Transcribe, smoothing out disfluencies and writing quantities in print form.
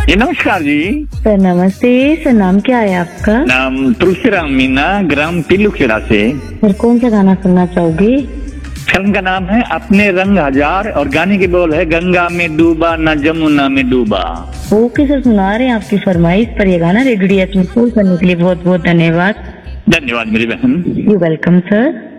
जी नमस्कार जी। सर नमस्ते। सर नाम क्या है आपका? नाम तुलसीराम मीना, ग्राम तिलुखेड़ा से। सर कौन सा गाना सुनना चाहोगे? फिल्म का नाम है अपने रंग हजार और गाने के बोल है गंगा में डूबा न जमुना में डूबा। ओके सर, सुना रहे हैं आपकी फरमाइश पर ये गाना रेडियो में करने के लिए बहुत बहुत धन्यवाद। धन्यवाद मेरी बहन। You welcome sir.